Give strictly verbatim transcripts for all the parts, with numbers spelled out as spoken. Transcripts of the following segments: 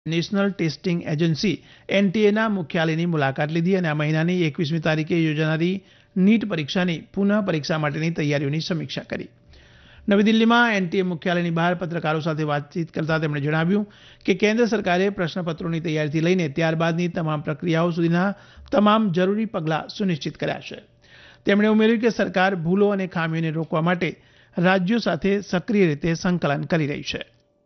National testing agency એનટીએના મુખ્યાલયની મુલાકાત લીધી અને આ મહિનાની એકવીસમી તારીખે યોજાનારી નીટ પરીક્ષાની પુનઃ પરીક્ષા માટેની તૈયારીઓની સમીક્ષા કરી. નવી દિલ્હીમાં એનટીએ મુખ્યાલયની બહાર પત્રકારો સાથે વાતચીત કરતા તેમણે જણાવ્યું કે કેન્દ્ર સરકારે પ્રશ્નપત્રોની તૈયારીથી લઈને ત્યારબાદની તમામ પ્રક્રિયાઓ સુધીના તમામ જરૂરી પગલાં સુનિશ્ચિત કર્યા છે. તેમણે ઉમેર્યું કે સરકાર ભૂલો અને ખામીઓને રોકવા માટે રાજ્યો સાથે સક્રિય રીતે સંકલન કરી રહી છે.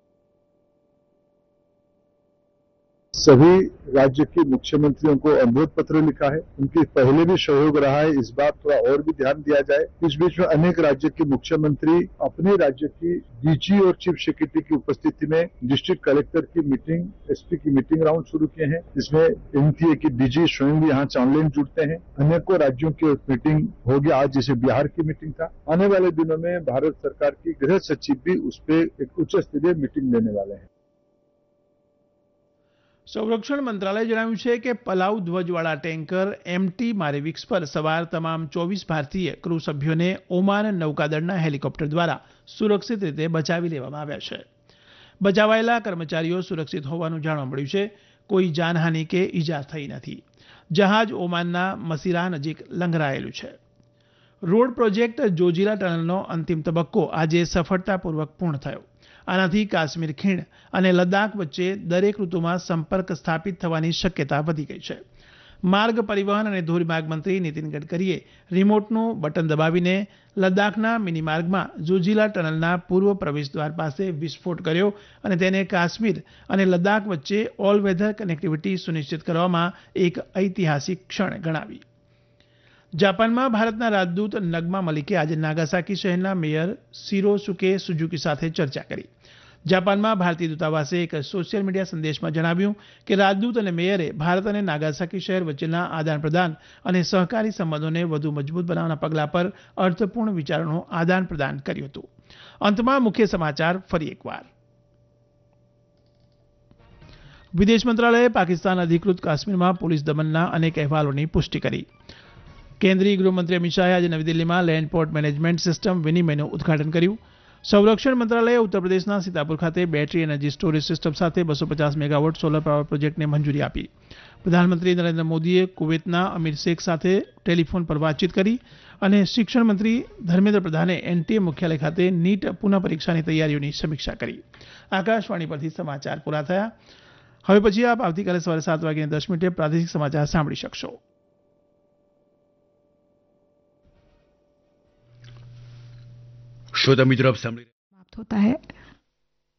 सभी राज्य के मुख्यमंत्रियों को अनुरोध पत्र लिखा है. उनके पहले भी सहयोग रहा है. इस बार थोड़ा और भी ध्यान दिया जाए. इस बीच में अनेक राज्य के मुख्यमंत्री अपने राज्य की डीजी और चीफ सेक्रेटरी की उपस्थिति में डिस्ट्रिक्ट कलेक्टर की मीटिंग, एसपी की मीटिंग राउंड शुरू किए हैं. इसमें एनटीए की डीजी स्वयं भी यहाँ ऑनलाइन जुड़ते हैं. अनेकों राज्यों की मीटिंग होगी. आज जैसे बिहार की मीटिंग था. आने वाले दिनों में भारत सरकार की गृह सचिव भी उस पर एक उच्च स्तरीय मीटिंग लेने वाले हैं. સંરક્ષણ મંત્રાલયે જણાવ્યું છે કે પલાઉ ધ્વજવાળા ટેન્કર એમટી મારેવિક્સ પર સવાર તમામ ચોવીસ ભારતીય ક્રૂ સભ્યોને ઓમાન નૌકાદળના હેલિકોપ્ટર દ્વારા સુરક્ષિત રીતે બચાવી લેવામાં આવ્યા છે. બચાવાયેલા કર્મચારીઓ સુરક્ષિત હોવાનું જાણવા મળ્યું છે. કોઈ જાનહાનિ કે ઈજા થઈ નથી. જહાજ ઓમાનના મસીરા નજીક લંગરાયેલું છે. રોડ પ્રોજેક્ટ જોજીલા ટનલનો અંતિમ તબક્કો આજે સફળતાપૂર્વક પૂર્ણ થયો. આનાથી કાશ્મીર ખીણ અને લદ્દાખ વચ્ચે દરેક ઋતુમાં સંપર્ક સ્થાપિત થવાની શક્યતા વધી ગઈ છે. માર્ગ પરિવહન અને ધોરીમાર્ગ મંત્રી નીતિન ગડકરીએ રિમોટનું બટન દબાવીને લદ્દાખના મિની માર્ગમાં જોજીલા ટનલના પૂર્વ પ્રવેશદ્વાર પાસે વિસ્ફોટ કર્યો અને તેને કાશ્મીર અને લદ્દાખ વચ્ચે ઓલ વેધર કનેક્ટિવિટી સુનિશ્ચિત કરવામાં એક ઐતિહાસિક ક્ષણ ગણાવી. જાપાનમાં ભારતના રાજદૂત નગમા મલિકે આજે નાગાસાકી શહેરના મેયર શિરોસુકે સુઝુકી સાથે ચર્ચા કરી. જાપાનમાં ભારતીય દૂતાવાસે એક સોશિયલ મીડિયા સંદેશમાં જણાવ્યું કે રાજદૂત અને મેયરે ભારત અને નાગાસાકી શહેર વચ્ચેના આદાન પ્રદાન અને સહકારી સંબંધોને વધુ મજબૂત બનાવવાના પગલાં પર અર્થપૂર્ણ વિચારોનું આદાન પ્રદાન કર્યું હતું. અંતમાં મુખ્ય સમાચાર ફરી એકવાર. વિદેશ મંત્રાલયે પાકિસ્તાન અધિકૃત કાશ્મીરમાં પોલીસ દમનના અનેક અહેવાલોની પુષ્ટિ કરી. કેન્દ્રીય ગૃહમંત્રી અમિત શાહે આજે નવી દિલ્હીમાં લેન્ડ પોર્ટ મેનેજમેન્ટ સિસ્ટમ વિનિમયનું ઉદઘાટન કર્યું. સંરક્ષણ મંત્રાલયે ઉત્તર પ્રદેશના સીતાપુર ખાતે બેટરી એનર્જી સ્ટોરેજ સિસ્ટમ સાથે બસો પચાસ મેગાવોટ સોલર પાવર પ્રોજેક્ટને મંજૂરી આપી. પ્રધાનમંત્રી નરેન્દ્ર મોદીએ કુવૈતના અમીર શેખ સાથે ટેલિફોન પર વાતચીત કરી અને શિક્ષણ મંત્રી ધર્મેન્દ્ર પ્રધાને એનટીએ મુખ્યાલય ખાતે નીટ પુનઃ પરીક્ષાની તૈયારીઓની સમીક્ષા કરી. આકાશવાણી પરથી સમાચાર પૂરા થયા. હવે પછી આપ આવતીકાલે સવારે સાત વાગ્યે દસ મિનિટે પ્રાદેશિક સમાચાર સાંભળી શકશો. श्रोता मित्रों अब समाप्त होता है.